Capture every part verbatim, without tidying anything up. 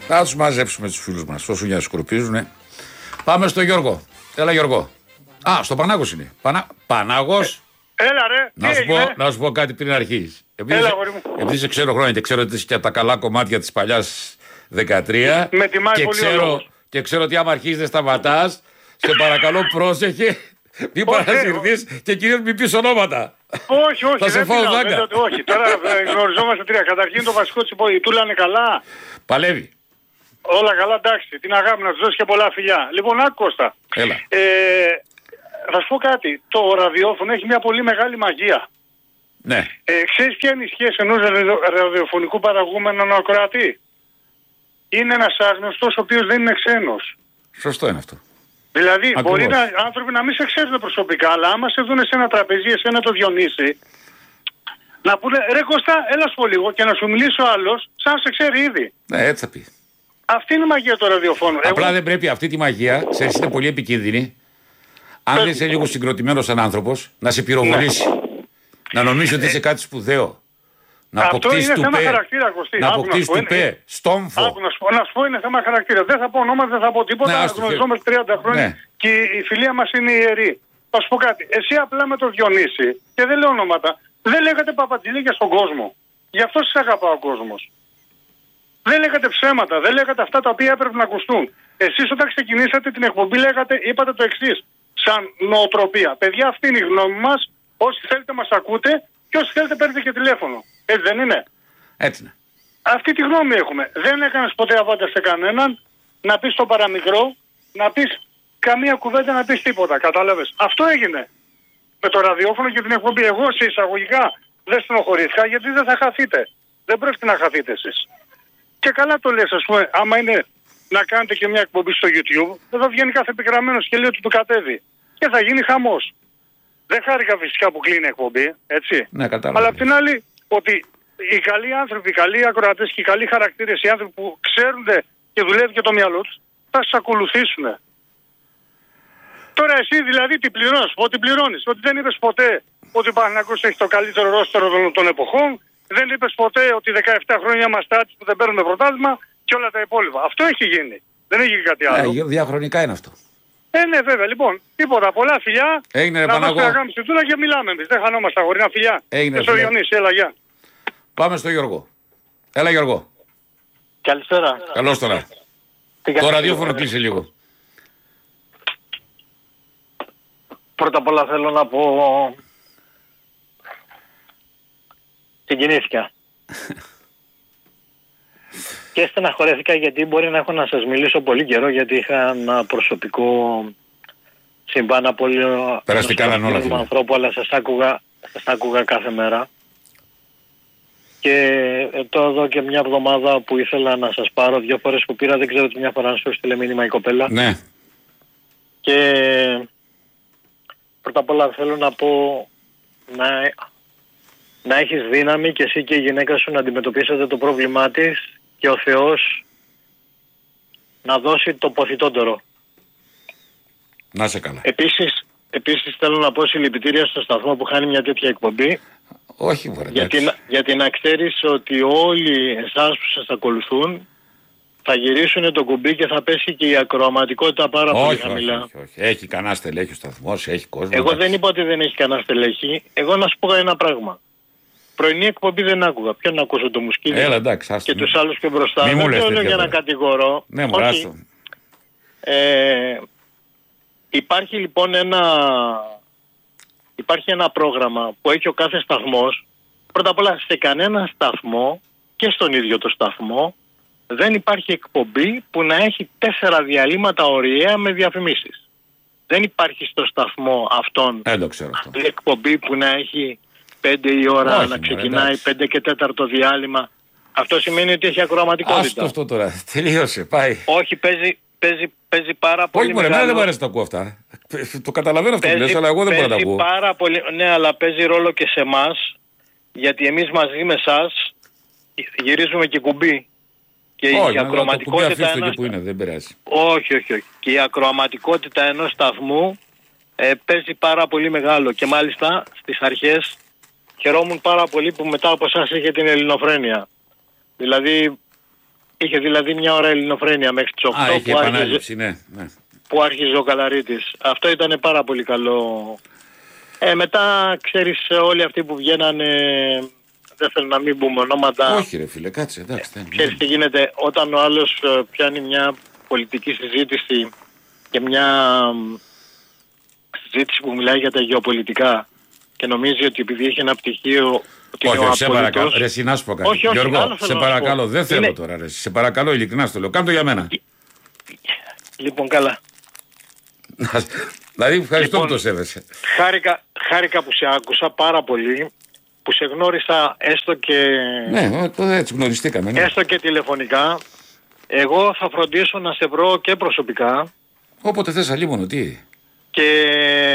Θα τους μαζέψουμε τους φίλους μας, όσου για σκουρπίζουνε. Πάμε στο Γιώργο. Έλα Γιώργο. Α, στο Πανάγος είναι. Πανα... Πανάγος. Ε, έλα ρε. Να σου, πω, να σου πω κάτι πριν αρχίσεις. Επειδή, έλα, επειδή σε ξέρω χρόνια και ξέρω ότι είσαι και τα καλά κομμάτια της παλιάς δεκατρία. Με τιμάει και, πολύ ξέρω, και ξέρω ότι άμα αρχίζεις δεν σταματάς. Σε παρακαλώ πρόσεχε. Μην παρασυρθείς και κυρίως μην πεις ονόματα. Όχι, όχι. Θα σε φάω δάγκα. Όχι, τώρα γνωριζόμαστε τρία. Καταρχήν το βασικό της υπόλοιπης. Του λένε καλά. Παλεύει. Όλα καλά, εντάξει. Την αγάπη να τους δώσει και πολλά φιλιά. Λοιπόν, άκου Κώστα. Έλα. Ε, θα σου πω κάτι. Το ραδιόφωνο έχει μια πολύ μεγάλη μαγεία. Ναι. Ε, ξέρεις ποια είναι η σχέση ενός ραδιοφωνικού παραγωγού με έναν ακροατή? Είναι ένας άγνωστος ο οποίος δεν είναι ξένος. Σωστό είναι αυτό. Δηλαδή, Ακριβώς. μπορεί να, άνθρωποι να μην σε ξέρουν προσωπικά, αλλά άμα σε δουν σε ένα τραπεζί, εσένα το Διονύση, να πούνε ρε Κώστα, έλα σου πω λίγο και να σου μιλήσει ο άλλος, σαν να σε ξέρει ήδη. Ναι, έτσι θα πει. Αυτή είναι η μαγεία του ραδιοφώνου. Απλά Εγώ... δεν πρέπει αυτή τη μαγεία, ξέρεις, είναι πολύ επικίνδυνη. Αν δεν είσαι λίγο συγκροτημένος σαν άνθρωπος, να σε πυροβολήσει. Ναι. Να νομίζει ότι είσαι κάτι σπουδαίο. Να αποκτήσει του πέ. Να αποκτήσει του πέ. Στόμφο. Άκου να σου πω, να σου πω είναι θέμα χαρακτήρα. Δεν θα πω ονόματα, δεν θα πω τίποτα. Ναι, γνωριζόμαστε τριάντα χρόνια ναι. Και η φιλία μας είναι ιερή. Θα σου πω κάτι. Εσύ απλά με το Διονύση, και δεν λέω ονόματα, δεν λέγατε παπατζηλίκια στον κόσμο. Γι' αυτό σας αγαπά ο κόσμος. Δεν λέγατε ψέματα, δεν λέγατε αυτά τα οποία έπρεπε να ακουστούν. Εσείς όταν ξεκινήσατε την εκπομπή λέγατε, είπατε το εξής. Σαν νοοτροπία. Παιδιά, αυτή είναι η γνώμη μας. Όσοι θέλετε μας ακούτε και όσοι θέλετε παίρνετε και τηλέφωνο. Έτσι δεν είναι? Έτσι είναι. Αυτή τη γνώμη έχουμε. Δεν έκανες ποτέ αβάντα σε κανέναν να πεις το παραμικρό, να πεις καμία κουβέντα, να πεις τίποτα. Κατάλαβες? Αυτό έγινε με το ραδιόφωνο και την εκπομπή. Εγώ σε εισαγωγικά δεν στενοχωρήθηκα γιατί δεν θα χαθείτε. Δεν πρόκειται να χαθείτε εσείς. Και καλά το λες, ας πούμε, άμα είναι να κάνετε και μια εκπομπή στο YouTube, εδώ βγαίνει κάθε επιγραμμένος και λέει ότι του κατέβει. Και θα γίνει χαμός. Δεν χάρηκα φυσικά που κλείνει η εκπομπή, έτσι. Ναι, κατάλαβα. Αλλά απ' την άλλη, ότι οι καλοί άνθρωποι, οι καλοί ακροατές και οι καλοί χαρακτήρες, οι άνθρωποι που ξέρουν και δουλεύει και το μυαλό τους, θα σας ακολουθήσουν. Τώρα εσύ δηλαδή τι πληρώνεις, ότι πληρώνεις, ότι δεν είπες ποτέ ότι ο Παναθηναϊκός έχει το καλύτερο ρόστερο των, των εποχών, δεν είπες ποτέ ότι δεκαεπτά χρόνια είμαστε άτυποι που δεν παίρνουμε πρωτάθλημα και όλα τα υπόλοιπα. Αυτό έχει γίνει. Δεν έχει γίνει κάτι άλλο. Ε, διαχρονικά είναι αυτό. Ε, ναι, βέβαια. Λοιπόν, τίποτα. Πολλά φιλιά. Έγινε, να μας αγάπη στη τούρα και μιλάμε εμείς. Δεν χανόμαστε αγορίνα φιλιά. Έγινε, και στο Διονύση, έλα, γεια. Πάμε στο Γιώργο. Έλα, Γιώργο. Καλησπέρα. Καλώς τώρα. Το ραδιόφωνο κλείσει λίγο. Πρώτα απ' όλα θέλω να πω... Συγκινήθηκα. Και στεναχωρέθηκα γιατί μπορεί να έχω να σας μιλήσω πολύ καιρό γιατί είχα ένα προσωπικό συμβάνα πολύ περαστικά όλα του ανθρώπου, αλλά σας άκουγα, σας άκουγα κάθε μέρα. Και τώρα εδώ και μια εβδομάδα που ήθελα να σας πάρω, δύο φορές που πήρα, δεν ξέρω ότι μια φορά να σου έστειλε μήνυμα η κοπέλα. Ναι. Και πρώτα απ' όλα θέλω να πω να, να έχεις δύναμη και εσύ και η γυναίκα σου να αντιμετωπίσετε το πρόβλημά της και ο Θεός να δώσει το ποθητότερο. Να σε καλά. Επίσης, επίσης θέλω να πω συλληπιτήρια στο σταθμό που χάνει μια τέτοια εκπομπή. Όχι μωρέ, γιατί, γιατί να ξέρεις ότι όλοι εσάς που σας ακολουθούν θα γυρίσουν το κουμπί και θα πέσει και η ακροαματικότητα πάρα όχι, πολύ χαμηλά. Όχι, όχι, όχι. Έχει κανένα στελέχη ο σταθμός, έχει κόσμο. Εγώ δεν είπα ότι δεν έχει κανένα στελέχη. Εγώ να σου πω ένα πράγμα. Πρωινή εκπομπή δεν άκουγα. Ποιον να ακούσω, το Μουσκίνη? Έλα, εντάξει, άστο, και τους άλλους πιο μπροστά. Μη δεν το λέω για να κατηγορώ. Ναι, μου άστο. Ε, υπάρχει λοιπόν ένα... Υπάρχει ένα πρόγραμμα που έχει ο κάθε σταθμός. Πρώτα απ' όλα σε κανένα σταθμό και στον ίδιο το σταθμό δεν υπάρχει εκπομπή που να έχει τέσσερα διαλύματα ωριαία με διαφημίσεις. Δεν υπάρχει στο σταθμό αυτόν δεν το ξέρω αυτό. εκπομπή που να έχει πέντε η ώρα. Όχι, να ξεκινάει εντάξει. πέντε και τέταρτο διάλειμμα. Αυτό σημαίνει ότι έχει ακροαματικότητα. Άστο αυτό τώρα. Τελείωσε. Πάει. Όχι, παίζει, παίζει, παίζει πάρα πολύ. Όχι, μωρέ, μεγάλο... δεν μου αρέσει να τα ακούω αυτά. Το καταλαβαίνω αυτό παίζει, που λες, αλλά εγώ δεν μπορώ να τα ακούω. Πάρα πολύ... Ναι, αλλά παίζει ρόλο και σε εμάς. Γιατί εμείς μαζί με εσάς γυρίζουμε και κουμπί. Και όχι, η ακροαματικότητα. Ενός... που είναι, δεν πειράζει. Όχι, όχι, όχι. Και η ακροαματικότητα ενός σταθμού ε, παίζει πάρα πολύ μεγάλο. Και μάλιστα στις αρχές χαιρόμουν πάρα πολύ που μετά από εσάς είχε την ελληνοφρένεια. Δηλαδή Είχε δηλαδή μια ώρα ελληνοφρένεια μέχρι τις οκτώ. Α, είχε που επανάληψη, άρχιζε, ναι, ναι. που άρχιζε ο Καλαρίτης. Αυτό ήταν πάρα πολύ καλό. Ε, μετά ξέρεις όλοι αυτοί που βγαίνανε, δεν θέλω να μην πούμε ονόματα. Όχι ρε φίλε, κάτσε, εντάξει. Ε, ξέρεις τι γίνεται όταν ο άλλος πιάνει μια πολιτική συζήτηση και μια συζήτηση που μιλάει για τα γεωπολιτικά και νομίζει ότι επειδή έχει ένα πτυχίο ότι όχι, είναι ο σε παρακαλώ. Ρε, εσύ να σου πω κάτι. Όχι, όχι, Γιώργο, σε παρακαλώ, δεν θέλω είναι... τώρα. Ρε. Σε παρακαλώ, ειλικρινά στο λέω. Κάνε το για μένα. Λοιπόν, καλά. Δηλαδή, ευχαριστώ λοιπόν, που το σέβεσαι. Χάρηκα, χάρηκα που σε άκουσα πάρα πολύ, που σε γνώρισα έστω και... Ναι, έτσι γνωριστήκαμε. Ναι. Έστω και τηλεφωνικά. Εγώ θα φροντίσω να σε βρω και προσωπικά. Όποτε θες αλίμονο, τι. Και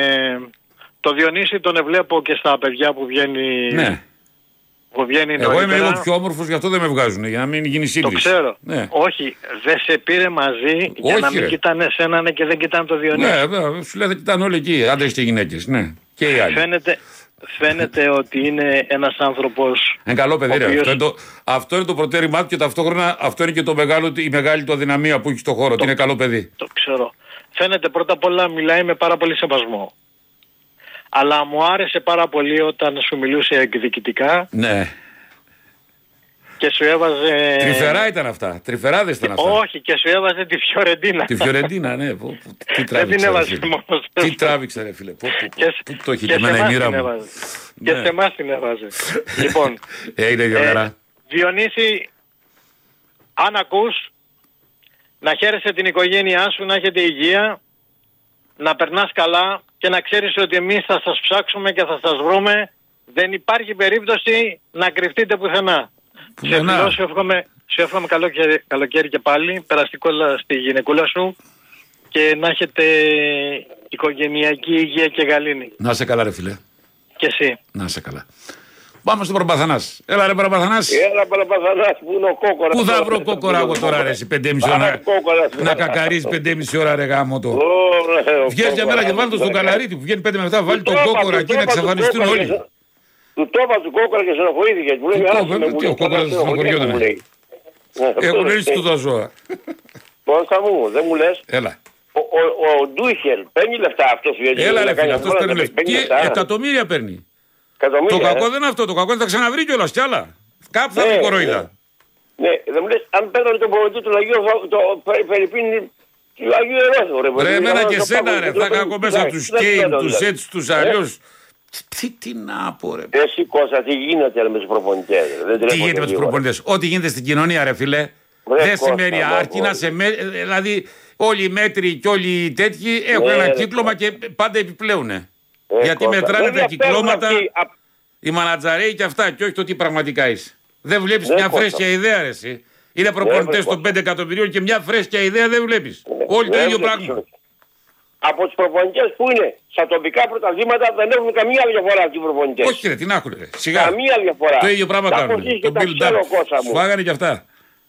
το Διονύση τον εβλέπω και στα παιδιά που βγαίνει... Ναι. Που βγαίνει εγώ νωρίτερα. Είμαι λίγο πιο όμορφος, γι' αυτό δεν με βγάζουν, για να μην γίνει σύγκριση. Το ξέρω. Ναι. Όχι, δεν σε πήρε μαζί για όχι, να μην ρε. κοιτάνε εσένα και δεν κοιτάνε το Διονύση. Ναι, βέβαια, σου λέει θα κοιτάνε όλοι εκεί, άντρες και γυναίκες. Ναι. Και οι άλλοι. Φαίνεται, φαίνεται ότι είναι ένας άνθρωπος... Είναι καλό παιδί, ρε. οποίος... Αυτό, είναι το, αυτό είναι το προτέρημά του και ταυτόχρονα αυτό είναι και το μεγάλο, η μεγάλη του αδυναμία που έχει στο χώρο. Το, ότι είναι καλό παιδί. Το ξέρω. Φαίνεται πρώτα απ' όλα μιλάει με πάρα πολύ σεβασμό. Αλλά μου άρεσε πάρα πολύ όταν σου μιλούσε εκδικητικά. Ναι. Και σου έβαζε... Τρυφερά ήταν αυτά. Τρυφεράδες ήταν αυτά. Όχι, και σου έβαζε τη Φιωρεντίνα. Τη Φιωρεντίνα, ναι. Που, που, τι τράβηξε. Δεν την έβαζε μόνος. Τι τράβηξε, ρε φίλε. Πού, πού, και, πού το έχει και και εμένα η μοίρα μου. Ναι. Και σε εμάς την έβαζε. Λοιπόν. Έγινε δύο μέρα. Ε, Διονύση, αν ακούς, να χαίρεσαι την οικογένειά σου, να έχετε υγεία, να περνάς καλά και να ξέρεις ότι εμείς θα σας ψάξουμε και θα σας βρούμε. Δεν υπάρχει περίπτωση να κρυφτείτε πουθενά. Σε φιλό, σου εύχομαι, σου εύχομαι καλό και, καλοκαίρι και πάλι, περαστικό στη γυναικούλα σου και να έχετε οικογενειακή υγεία και γαλήνη. Να είσαι καλά ρε φίλε. Και εσύ. Να είσαι καλά. Πάμε στον Παραπαθανάς. Έλα ρε Παραπαθανάς. Έλα Παραπαθανάς, πού είναι ο Κόκορας. Πού θα βρω Κόκορα εγώ τώρα ρε εσύ πέντε και μισή ώρα. Να κακαρίζεις πέντε και μισή ώρα ρε γάμο το. Βγες για μέρα και βάλει το στον Καλαρίτη που βγαίνει πέντε με επτά, βάλει τον Κόκορα εκεί να εξαφανιστούν όλοι. Του το είπα του Κόκορα και στενοχωρήθηκε. Μου λέει άσε ο Κόκορας στενοχωριόταν. Έχουν ρίξει του τα ζώα. Πώς θα μου, δεν μου λες. Έλα. Ο Ντούιχελ παίρνει λεφτά αυτός. Έλα ρε φίλε, αυτός παίρνει λεφτά. Και εκατομμύρια παίρνει. Το κακό δεν είναι αυτό, το κακό είναι θα ξαναβρει κιόλας κι άλλα. Κάπου θα βρει κοροϊδά. Ναι, δεν μου λες, αν παίρνανε τον προπονητή του Αγίου, το Φερρυπίν του Αγίου Ερόθου. Ρε εμένα και σένα ρε, θα κάνω μέσα τους Κέιν, τους έτσι, τους αλλιώς. Τι, τι να πω ρε. Εσύ Κώστα, τι γίνεται με τους προπονητές. Τι γίνεται με τους προπονητές. Ό,τι γίνεται στην κοινωνία ρε φίλε. Δεν σημαίνει αρκεί να σε με... Δηλαδή όλοι οι μέτροι και όλοι οι τέτοιοι έχουν ένα κύκλωμα και πάντα επιπλέουν. Γιατί μετράνε τα κυκλώματα οι μανατζαρέοι και αυτά και όχι το τι πραγματικά είσαι. Δεν βλέπεις μια φρέσκια ιδέα ρε εσύ. Είναι προπονητές των πέντε εκατομμυρίων και μια φρέσκια ιδέα δεν βλέπεις. Όλοι το ίδιο πράγμα. Από τους προπονητές που είναι στα τοπικά πρωταθλήματα δεν έχουν καμία διαφορά αυτοί οι προπονητές. Όχι ρε, τι να έχουν ρε. Σιγά. Καμία διαφορά. Το ίδιο πράγμα κάνουν. Το build-up. Σφάγανε και αυτά.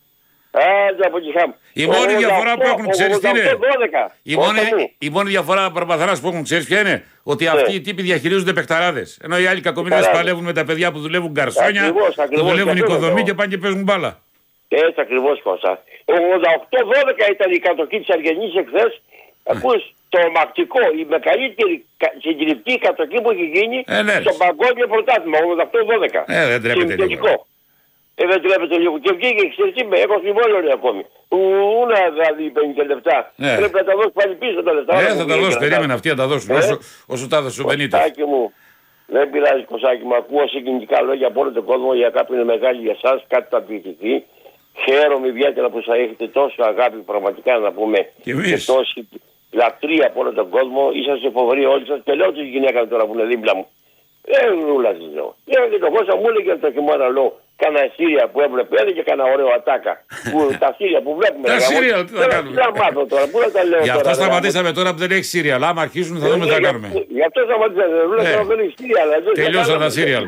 Η μόνη διαφορά που έχουν, ξέρεις τι είναι. Η μόνη, η μόνη διαφορά Παραπαθανάς που έχουν, ξέρεις ποια είναι. Ότι αυτοί οι τύποι διαχειρίζονται παιχταράδες. Ενώ οι άλλοι κακομοίρες παλεύουν με τα παιδιά που δουλεύουν γκαρσόνια, που δουλεύουν οικοδομή και πάνε και παίζουν μπάλα. Έτσι ακριβώς Κώστα. ογδόντα οκτώ δώδεκα ήταν η κατοχή της Αργενής εχθές. Ακούς, το τρομακτικό, η μεγαλύτερη συντηρητική κατοχή που έχει γίνει ε, ναι, στο παγκόσμιο πρωτάθλημα, ογδόντα οκτώ δώδεκα. Ε, δεν τρέπεται λίγο. Ε, δεν τρέπεται λίγο. Και βγήκε και ξέρεις τι, έχω συμβόλαιο ακόμη. Ούνα δηλαδή παίρνει και λεφτά. Ε. Πρέπει να τα δώσει πάλι πίσω τα λεφτά. Ε, θα τα δώσει, περίμενα αυτοί να τα δώσουν. Ε. Όσο, όσο τα δώσει ο Μπενίτος. Δεν πειράζει Κωσάκη μου, ακούω συγκινητικά λόγια από όλο τον κόσμο, για κάποιον είναι μεγάλη για εσάς, κάτι θα ποιηθηθεί. Χαίρομαι ιδιαίτερα που θα έχετε τόσο αγάπη πραγματικά να πούμε και, και τόση λατρεία από όλο τον κόσμο. Είσαστε φοβεροί όλοι σας και λέω τη γυναίκα τώρα που είναι δίπλα μου. Δεν ρούλα της λέω. Και τον Κώστα μου έλεγε το χειμώνα λέω. Κάνα σύρια που έβλεπε, έλεγε κάνα ωραίο ατάκα. Που, τα σύρια που βλέπουμε. Τα σύρια, τι θα κάνουμε. Τι να μάθω τώρα, πού να τα λέω. Γι' αυτό σταματήσαμε τώρα που δεν έχει σύρια. Αλλά άμα αρχίσουν θα δούμε τι θα κάνουμε. Γι' αυτό σταματήσαμε. Ρούλα δεν έχει σύρια. Τελειώσαν τα σύρια.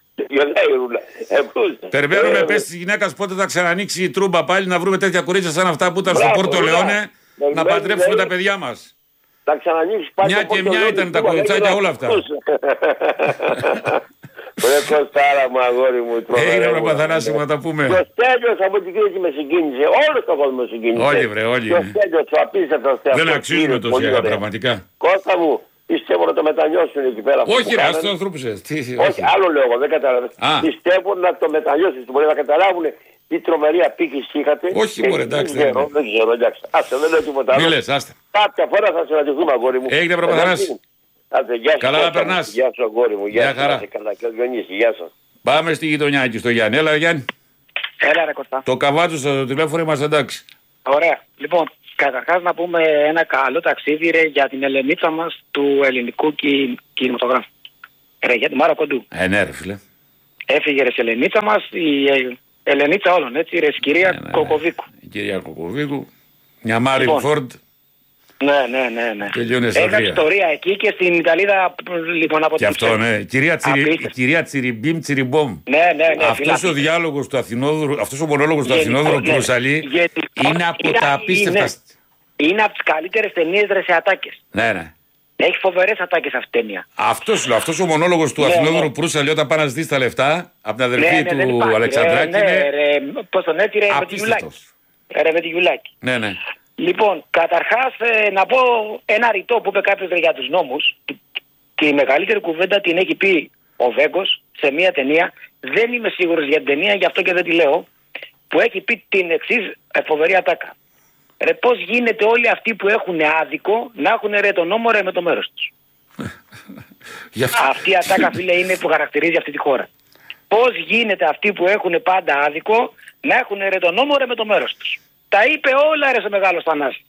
Περιμένουμε πες της γυναίκας πότε θα ξανανοίξει η Τρούμπα πάλι να βρούμε τέτοια κορίτσια σαν αυτά που ήταν στο Πόρτο Λεόνε να παντρέψουμε τα παιδιά μας. Θα ξανανοίξει πάλι. Μια και μια ήταν τα κοριτσάκια όλα αυτά. Ρε Κωστάρα μου, αγόρι μου. Έγινε ρε Παθανάση μου, να τα πούμε. Και ο Στέλιος από την κρίση με συγκίνησε. Όλο τον κόσμο με συγκίνησε. Όλοι βρε, όλοι. Και ο Στέλιος ο απίστευτος θεατός. Δεν αξίζουμε το σιγά πραγματικά. Κώστα μου, πιστεύω να το μετανιώσουν εκεί πέρα. Όχι ρε, ας το ανθρώπουσες. Όχι, άλλο λέω εγώ, δεν καταλαβαίνω. Πιστεύω να το μετανιώσουν, μπορεί να καταλάβουν τι τρομερή απίκηση είχατε. Όχι μωρέ, εντάξει. Δεν ξέρω, δεν ξέρω, εντάξει. Άστε, δεν λέω τίποτα άλλο. Μη λες, άστε. Κάποια φορά θα συναντηθούμε, αγόρι μου. Έγινε ρε Παθανάση. Καλά να περνάς. Γεια σου, αγόρι μου. Γεια χαρά. Καλά, και ο Διονύση, γεια σας. Πάμε στη γειτονιά εκεί στο Γιάννη. Έλα, Γιάννη. Έλα, ρε Κωστά. Το καβάτσο στο τηλέφωνο είμαστε εντάξει. Ωραία. Λοιπόν, καταρχάς να πούμε ένα καλό ταξίδι ρε, για την Ελενίτσα μας του ελληνικού κι... κινηματογράφου. Ρε, για τη Μάρα Κοντού. Ε, ναι, ρε φίλε. Έφυγε ρε, η Ελενίτσα μας, η Ελενίτσα όλων, έτσι, ρε, η κυρία ναι, ναι, Κοκοβίκου. Η κυρία Κοκοβίκου. Μια Μάρι λοιπόν, Φόρντ. Ναι, ναι, ναι. ναι. Έκανε ιστορία εκεί και στην Ιταλίδα λοιπόν από την. Και αυτό, ναι. Κυρία, Τσιρι... κυρία Τσιριμπίμ Τσιριμπόμ. Ναι, ναι, ναι. Αυτός ο διάλογος του Αθηνόδρου, αυτός ο μονόλογος του Αθηνόδρου Κρουσαλή ναι. είναι από τα απίστευτα. Είναι, είναι από τις καλύτερες ταινίες ρε σε ατάκες. Ναι, ναι. Έχει φοβερές ατάκες αυτή η ταινία. Αυτός, αυτός ο μονόλογος του ναι, Αθηνόδρου ναι. Προύσαλη όταν πάει να ζητήσει τα λεφτά από την αδελφή ναι, ναι, του Αλεξανδράκη. Ναι, ναι, ρε, πώς τον έτσι ρε με τη Γιουλάκη. Ρε με τη Γιουλάκη. Ναι, ναι. Λοιπόν, καταρχάς ε, να πω ένα ρητό που είπε κάποιος για τους νόμους. Τη μεγαλύτερη κουβέντα την έχει πει ο Βέγκος σε μια ταινία. Δεν είμαι σίγουρος για την ταινία, γι' αυτό και δεν τη λέω. Που έχει πει την εξής φοβερή ατάκα. Ρε πώς γίνεται όλοι αυτοί που έχουν άδικο να έχουν ρε τον νόμο ρε με το μέρος τους. Αυτή η ατάκα φίλε είναι που χαρακτηρίζει αυτή τη χώρα. Πώς γίνεται αυτοί που έχουν πάντα άδικο να έχουν ρε τον νόμο ρε με το μέρος τους. Τα είπε όλα ρε σε μεγάλο Θανάση.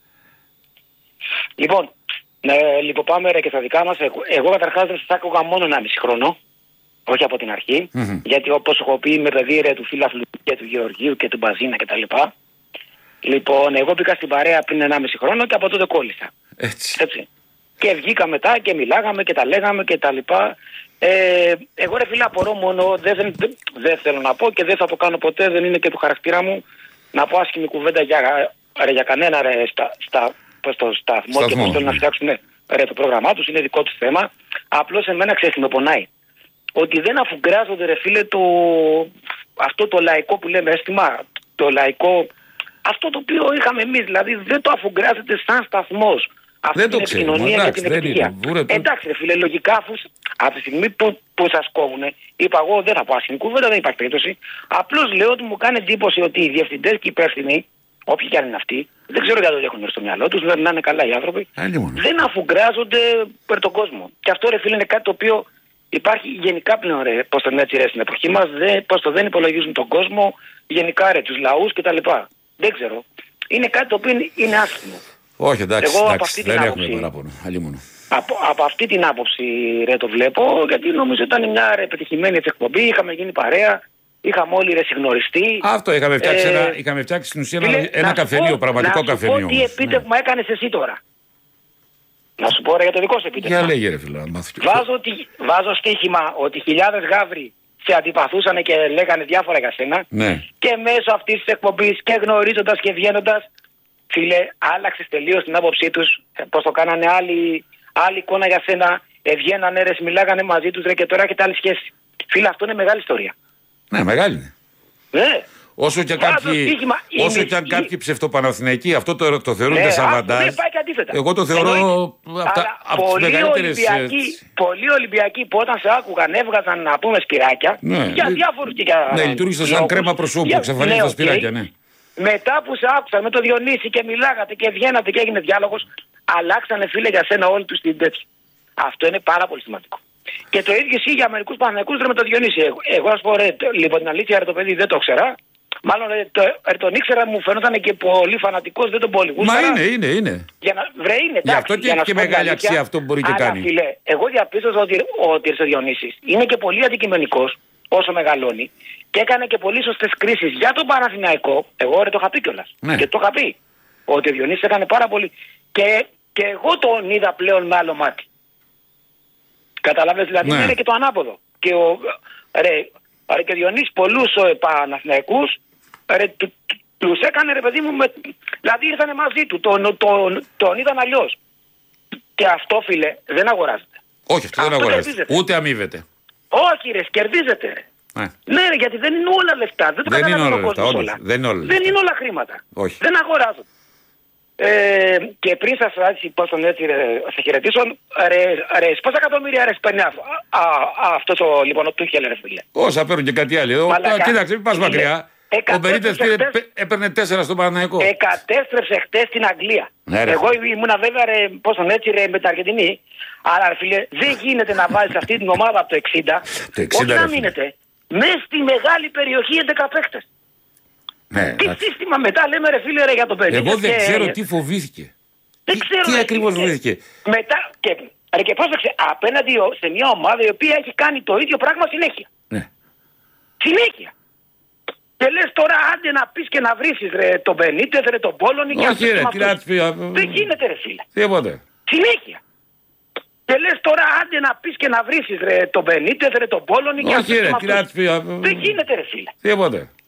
Λοιπόν, ε, λοιπόν πάμε ρε και στα δικά μας. Εγώ, εγώ καταρχάς δεν σας άκουγα μόνο ένα μισή χρόνο. Όχι από την αρχή. Mm-hmm. Γιατί όπως έχω πει είμαι παιδί ρε του Φίλαθλου και του Γεωργίου και του Μπαζίνα κτλ. Λοιπόν, εγώ μπήκα στην παρέα πριν ένα μισή χρόνο και από τότε κόλλησα. Έτσι. Έτσι. Και βγήκα μετά και μιλάγαμε και τα λέγαμε και τα λοιπά. Ε, εγώ ρε φίλε απορώ μόνο, δεν, δεν, δεν θέλω να πω και δεν θα το κάνω ποτέ, δεν είναι και του χαρακτήρα μου να πω άσχημη κουβέντα για, ρε, για κανένα ρε, στα, στα, στο σταθμό και πώς θέλουν να φτιάξουν ναι, ρε, το πρόγραμμά τους, είναι δικό τους θέμα. Απλώς εμένα ξέρεις με πονάει. Ότι δεν αφουγκράζονται ρε φίλε το, αυτό το λαϊκό που λέμε αίσθημα, το λαϊκό, αυτό το οποίο είχαμε εμείς, δηλαδή δεν το αφουγκράζεται σαν σταθμός. Αυτή την επικοινωνία και την επιτυχία. Εντάξει ρε φίλε, λογικά αφού από τη στιγμή που, που σας κόβουνε, είπα εγώ δεν θα πω άσχημη κουβέντα, δεν υπάρχει περίπτωση. Απλώς λέω ότι μου κάνει εντύπωση ότι οι διευθυντές και οι υπεύθυνοι, όποιοι κι αν είναι αυτοί, δεν ξέρω γιατί το έχουν στο μυαλό τους, δεν είναι καλά οι άνθρωποι, δεν αφουγκράζονται περ τον κόσμο. Και αυτό ρε φίλε είναι κάτι το οποίο υπάρχει γενικά πλέον ρε, πώς το λένε έτσι ρε στην εποχή μας, δε, πώς το δεν υπολογίζουν τον κόσμο, γενικά ρε, τους λαούς κτλ. Δεν ξέρω. Είναι κάτι το οποίο είναι, είναι άσχημο. Όχι εντάξει, εγώ, εντάξει δεν άποψη, έχουμε παράπονο. Από, από αυτή την άποψη ρε το βλέπω, γιατί νομίζω ήταν μια ρε, πετυχημένη εκπομπή, είχαμε γίνει παρέα, είχαμε όλοι ρε συγνωριστεί. Αυτό είχαμε φτιάξει, ε, ένα, είχαμε φτιάξει στην ουσία φίλε, ένα, ένα καφενείο, πω, πραγματικό να καφενείο. Να σου πω τι επίτευγμα ναι. έκανες εσύ τώρα. Να σου πω ρε για το δικό σου επίτευγμα. Για λέγε ρε φίλε, βάζω, βάζω στοίχημα ότι χιλιάδες γάβροι σε αντιπαθούσαν και λέγανε διάφορα για σένα ναι. και μέσω αυτής της εκπομπής και γνωρίζοντας και βγαίνοντας, φίλε, άλλαξες τελείως την άποψή τους, πως το κάνανε άλλη, άλλη εικόνα για σένα, ευγαίνανε ρε, μιλάγανε μαζί τους ρε και τώρα έχετε άλλη σχέση. Φίλε, αυτό είναι μεγάλη ιστορία. Ναι, μεγάλη είναι. Ναι. Όσο και κάποιοι, όσο και αν κάποιοι ψευτοπαναθηναϊκοί αυτό το, το θεωρούν ναι, σαβαντάζ, ναι, πάει και αντίθετα. Εγώ το θεωρώ από τις μεγαλύτερες... Πολλοί Ολυμπιακοί που όταν σε άκουγαν έβγαζαν να πούμε σπυράκια, ναι, για διάφορους και για... Ναι, λειτουργήσε σαν κρέμα προσώπου, εξαφανίζει τα σπυράκια, ναι. Μετά που σε άκουσαν με το Διονύση και μιλάγατε και βγαίνατε και έγινε διάλογος, αλλάξανε φίλε για σένα όλοι τους την τέτοια. Αυτό είναι πάρα πολύ σημαντικό. Και το ίδιο ισχύει για μερικούς Παναθηναϊκούς με το Διονύση. Εγώ, εγώ ας πω ρε, λοιπόν την αλήθεια ρε το παιδί δεν το ξέρα. Μάλλον ρε, το, ρε, τον ήξερα μου φαινόταν και πολύ φανατικός, δεν τον πολύ γούσταρα. Μα είναι, είναι, είναι. Για να, βρε, είναι, γι' αυτό και έχει και μεγάλη αξία αυτό που μπορεί και κάνει. Φίλε, εγώ διαπίστωσα ότι ο Τυρσο Διονύσης είναι και πολύ αντικειμενικός όσο μεγαλώνει και έκανε και πολύ σωστές κρίσεις για τον Παναθηναϊκό. Εγώ ρε το είχα πει κιόλας. Ναι. Και το είχα πει. Ότι ο Διονύσης έκανε πάρα πολύ. Και, και εγώ τον είδα πλέον με άλλο μάτι. Καταλάβες, δηλαδή ναι. Είναι και το ανάποδο. Και ο, ρε, ρε και Διονύσης πολλούς ε, Παναθηναϊκούς ρε, του, του, τους έκανε ρε παιδί μου, με, δηλαδή ήρθανε μαζί του, τον, τον, τον, τον είδαν αλλιώς. Και αυτό φίλε δεν αγοράζεται. Όχι, αυτό, αυτό δεν αγοράζεται. Ούτε αμείβεται. Όχι ρε, κερδίζετε ρε. Ναι. Ναι ρε, γιατί δεν είναι όλα λεφτά. Δεν, το δεν, είναι όλα λεφτά, όλα. όλα. δεν είναι όλα λεφτά. Δεν είναι όλα χρήματα. Όχι. Δεν αγοράζουν. Ε, και πριν σας ρωτήσω πώς τον έτσι ρε, θα χαιρετήσω, ρε, ρε, πόσα εκατομμύρια ρε παίρνει αυτό το λοιπόν ο Τούχελ ρε φίλε. Όσα παίρνουν και κάτι άλλο. Μαλακα... Κοίταξε, μην πας μακριά. Ο Μπενίτες έπαιρνε τέσσερα στον Παναθηναϊκό. Εκατέστρεψε χτες στην Αγγλία. Ναι, εγώ ήμουνα βέβαια ρε, πώς τον έτσι ρε με τα Αργεντινή. Αλλά ρε φίλε, δεν γίνεται να βάζεις αυτή την ομάδα από το εξήντα, το εξήντα όχι να μείνετε, μέσα στη μεγάλη περιοχή έντεκα παίχτες. Ναι, τι εντάξει. Σύστημα μετά λέμε ρε φίλε ρε για τον Μπενίτες. Εγώ δεν και... ξέρω τι φοβήθηκε. Δεν τι, ξέρω. Τι ακριβώς φοβήθηκε. Μετά και, ρε, και πρόσεξε, απέναντι σε μια ομάδα η οποία έχει κάνει το ίδιο πράγμα συνέχεια. Ναι. Συνέχεια. Και λες τώρα άντε να πεις και να βρίσεις ρε τον Μπενίτες, ρε τον Πόλωνη και όχι ρε, τι να πει. Δεν γίνεται ρε φίλε. Τίποτε. Συνέχεια. Και λες τώρα άντε να πεις και να βρίσεις ρε τον Μπενίτες, ρε τον Πόλωνη και όχι ρε, τι να πει. Δεν γίνεται ρε φίλε. Τίποτε.